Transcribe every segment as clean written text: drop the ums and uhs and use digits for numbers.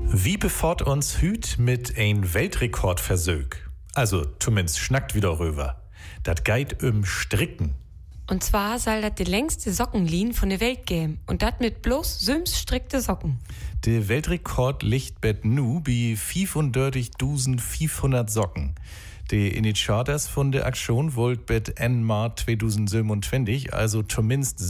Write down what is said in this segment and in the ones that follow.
Wie befort uns Hüt mit ein Weltrekordversuch? Also, zumindest schnackt wieder rüber. Dat geht Stricken. Und zwar soll das die längste Sockenlin von der Welt geben. Und das mit bloß 5 strikte Socken. Der Weltrekord liegt bet nu bei 35.500 Socken. Die Initiators von der Aktion wollt bet Ende 2027, also zumindest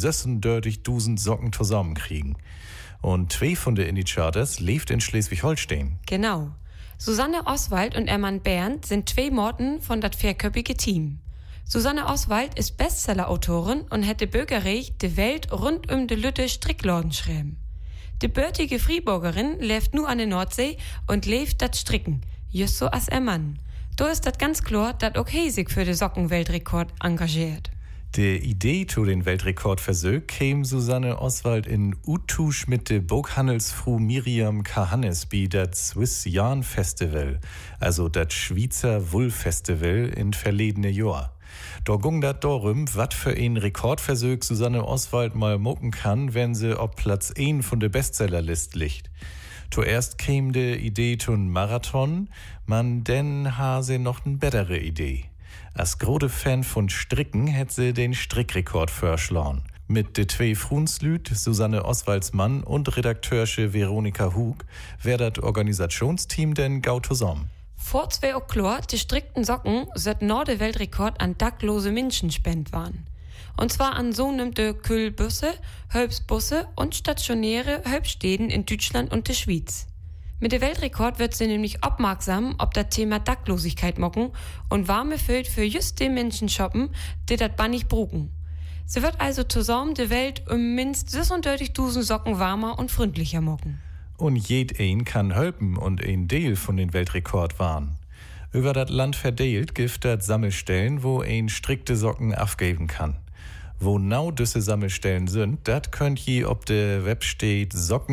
36.000 Socken zusammenkriegen. Und 2 von den Initiators lebt in Schleswig-Holstein. Genau. Susanne Oswald und Ermann Bernd sind 2 Morten von dat vierköpfige Team. Susanne Oswald ist Bestseller-Autorin und hätte Bürgerrecht die Welt rund de Lütte Strickladen schreiben. Die bürtige Friburgerin lebt nu an der Nordsee und lebt dat Stricken, just so as er Mann. Da ist dat ganz klar, dat auch sich für den Sockenweltrekord engagiert. Die Idee zu den Weltrekordversuch kam Susanne Oswald in Utusch mit der Buchhandelsfrau Miriam Kahannes bei dat Swiss Yarn Festival, also dat Schweizer Wollfestival in verledene Jahr. Da ging dat darum, wat für ein Rekordversuch Susanne Oswald mal mucken kann, wenn sie auf Platz 1 von der Bestsellerlist liegt. Zuerst kam die Idee zum Marathon, man denn ha sie noch eine bessere Idee. Als große Fan von Stricken hätte sie den Strickrekord verschlagen. Mit de 2 Frunslüt, Susanne Oswalds Mann und Redakteurche Veronika Hug, wär das Organisationsteam denn gau zusammen. Vor 2 Oktober, die strickten Socken, sollt nur der Weltrekord an dacklose Menschen spend waren. Und zwar an so de Kühlbusse, Hölpsbusse und stationäre Hölpstäden in Deutschland und der Schweiz. Mit dem Weltrekord wird sie nämlich aufmerksam, ob das Thema Dacklosigkeit mocken und warme Füllt für just die Menschen shoppen, die das bannig brugen. Sie wird also zusammen die Welt minst 36.000 Socken warmer und freundlicher mocken. Und jed ein kann helfen und ein Teil von den Weltrekord waren. Über das Land verteilt gibt das Sammelstellen, wo ein strikte Socken aufgeben kann. Wo genau diese Sammelstellen sind, das könnt ihr ob der Website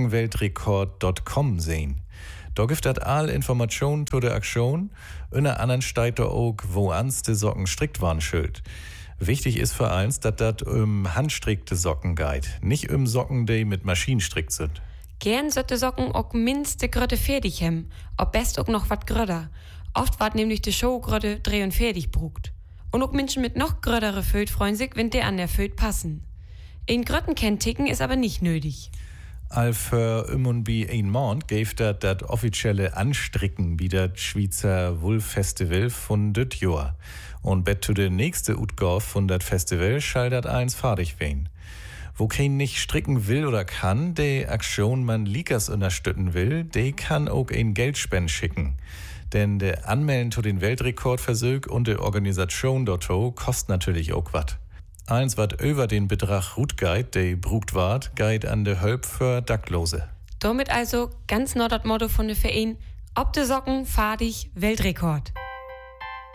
sockenweltrekord.com sehen. Da gibt das all Informationen zu der Aktion, in der anderen steht da auch, wo ans die Socken strickt waren schild. Wichtig ist für eins, dass das handstrickte Socken geht, nicht Socken, die mit Maschinen strickt sind. Gern sollte Socken auch minste Grötte fertig haben, ob best auch noch wat gröder. Oft ward nämlich die Show Grötte dreh und fertig brugt. Und auch Menschen mit noch grödere Föt freuen sich, wenn der an der Föt passen. Ein Grötten Ticken ist aber nicht nötig. Für bi ein Mond gäf dat offizielle Anstricken wie das Schweizer Wollfestival von dit Jahr. Und bet zu der nächste Utgauf von dat Festival schall dat eins fertig wen. Wo kein nicht stricken will oder kann, de Aktion man Likas unterstützen will, de kann auch ein Geldspend schicken. Denn der Anmelden zu den Weltrekordversuch und der Organisation dort kostet natürlich auch wat. Eins wat über den Betrag Rutgeit, der brugt ward, geht an de Hölp für Dacklose. Damit also ganz neu das Motto von der Verein, ob de Socken, fadig, Weltrekord.